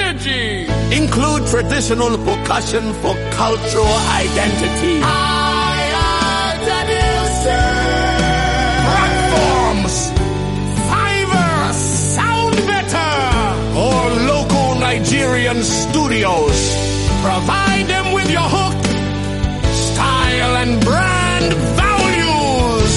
energy. Include traditional percussion for cultural identity. Platforms, Fiverr, Sound Better, or local Nigerian studios. Provide them with your hook, style, and brand values.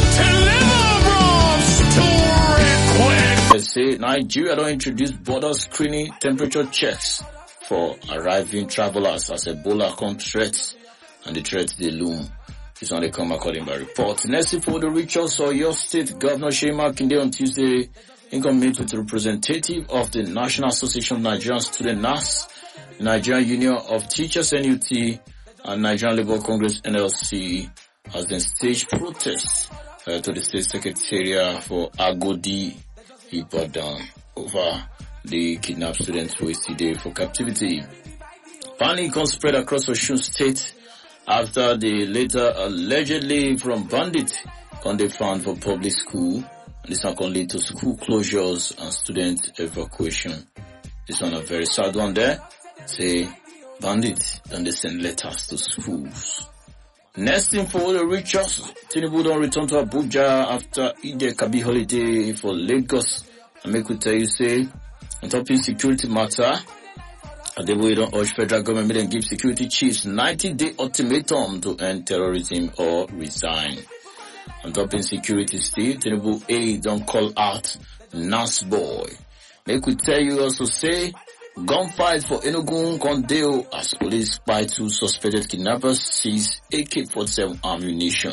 Deliver bros to request. They say Nigeria don't introduce border screening temperature checks for arriving travelers as Ebola comes threat, and the threat they loom. This one they come according by report. Next for the rituals or your state governor Seyi Makinde on Tuesday in meet with the representative of the National Association of Nigerian Students NAS, Nigerian Union of Teachers NUT, and Nigerian Labour Congress NLC as they stage protests to the state secretariat for Agodi Ibadan over the kidnapped students who is today for captivity. Panic has spread across Osun State after the later allegedly from bandits can they found for public school, and this one can lead to school closures and student evacuation. This one a very sad one there. Say bandits and they send letters to schools. Next thing for the rituals, Tinubu don't return to Abuja after Eid Kabi holiday for Lagos. And make we tell you say, on top of security matter, Adeboye don't urge federal government and give security chiefs 90-day ultimatum to end terrorism or resign. On top of security still, Tinubu A don't call out NAS boy. Make we tell you also say, gunfight for Enugu Kondeo as police spy two suspected kidnappers seize AK-47 ammunition.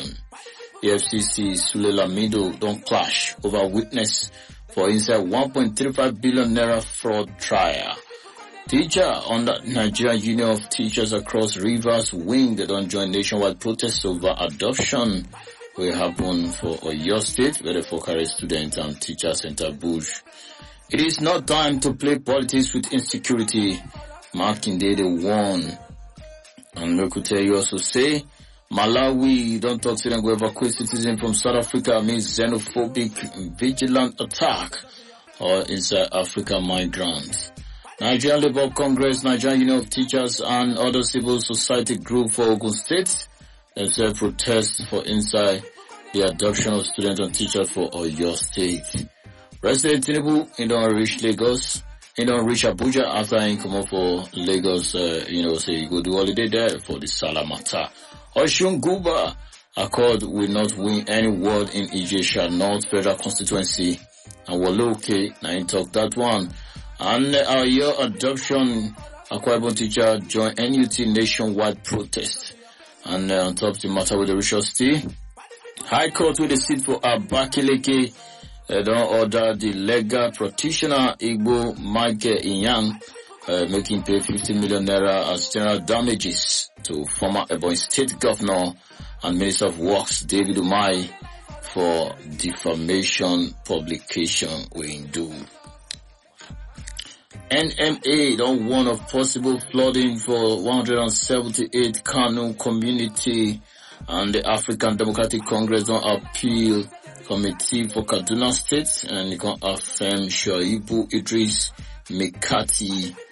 AFCC Sule Lamido don't clash over witness for inside 1.35 billion naira fraud trial. Teacher under Nigerian Union of Teachers across Rivers wing they don't join nationwide protests over adoption will happen for Oyo State where they focus students and teachers enter bush. It is not time to play politics with insecurity. Makinde they won. And we could tell you also say, Malawi don't talk to them go evacuate citizens from South Africa means xenophobic vigilant attack or inside Africa migrants. Nigerian Labour Congress, Nigerian Union of Teachers and other civil society group for Ogun State themselves protest for inside the adoption of students and teachers for Oyo State. President Tinubu, he don't reach Lagos. He don't reach Abuja after he come up for Lagos, say he go do holiday there for the Salamata. Oshun Guba Accord will not win any ward in Ijesha North Federal Constituency. And Waloke, now he talk that one. And our year adoption, Akwa Ibom teacher join NUT nationwide protest. And on top of the matter with the Rishos High Court with the seat for Abakaliki, don't order the legal practitioner Igbo Michael Inyang, making pay 50 million naira as general damages to former Ebonyi State Governor and Minister of Works David Umahi for defamation publication we do. NMA don't warn of possible flooding for 178 Kano community, and the African Democratic Congress don't appeal committee for Kaduna State, and you can affirm Shoaibu Idris Mekati